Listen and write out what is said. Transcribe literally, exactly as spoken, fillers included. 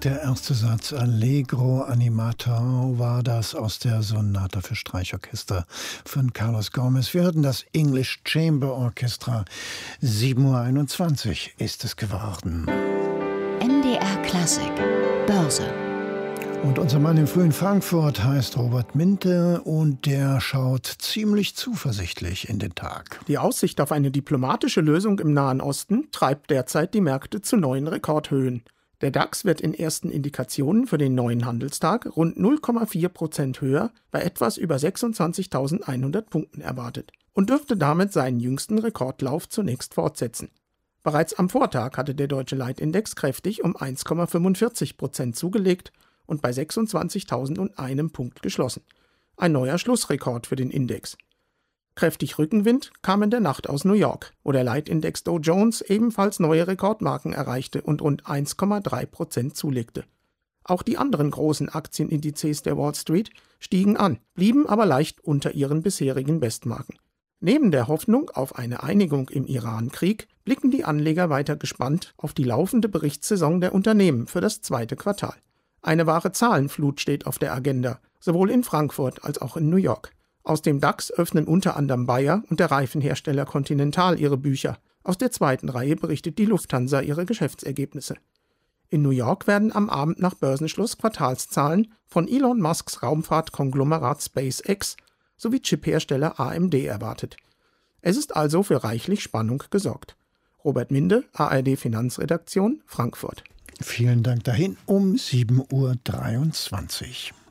Der erste Satz Allegro animato war das aus der Sonata für Streichorchester von Carlos Gomez. Wir hörten das English Chamber Orchestra. sieben Uhr einundzwanzig ist es geworden. N D R Klassik, Börse. Und unser Mann in frühen Frankfurt heißt Robert Minte und der schaut ziemlich zuversichtlich in den Tag. Die Aussicht auf eine diplomatische Lösung im Nahen Osten treibt derzeit die Märkte zu neuen Rekordhöhen. Der DAX wird in ersten Indikationen für den neuen Handelstag rund null Komma vier Prozent höher bei etwas über sechsundzwanzigtausendeinhundert Punkten erwartet und dürfte damit seinen jüngsten Rekordlauf zunächst fortsetzen. Bereits am Vortag hatte der deutsche Leitindex kräftig um eins Komma fünfundvierzig Prozent zugelegt und bei sechsundzwanzigtausendeins Punkt geschlossen. Ein neuer Schlussrekord für den Index. Kräftig Rückenwind kam in der Nacht aus New York, wo der Leitindex Dow Jones ebenfalls neue Rekordmarken erreichte und rund eins Komma drei Prozent zulegte. Auch die anderen großen Aktienindizes der Wall Street stiegen an, blieben aber leicht unter ihren bisherigen Bestmarken. Neben der Hoffnung auf eine Einigung im Iran-Krieg blicken die Anleger weiter gespannt auf die laufende Berichtssaison der Unternehmen für das zweite Quartal. Eine wahre Zahlenflut steht auf der Agenda, sowohl in Frankfurt als auch in New York. Aus dem DAX öffnen unter anderem Bayer und der Reifenhersteller Continental ihre Bücher. Aus der zweiten Reihe berichtet die Lufthansa ihre Geschäftsergebnisse. In New York werden am Abend nach Börsenschluss Quartalszahlen von Elon Musks Raumfahrtkonglomerat SpaceX sowie Chiphersteller A M D erwartet. Es ist also für reichlich Spannung gesorgt. Robert Minde, A R D Finanzredaktion, Frankfurt. Vielen Dank dahin um sieben Uhr dreiundzwanzig.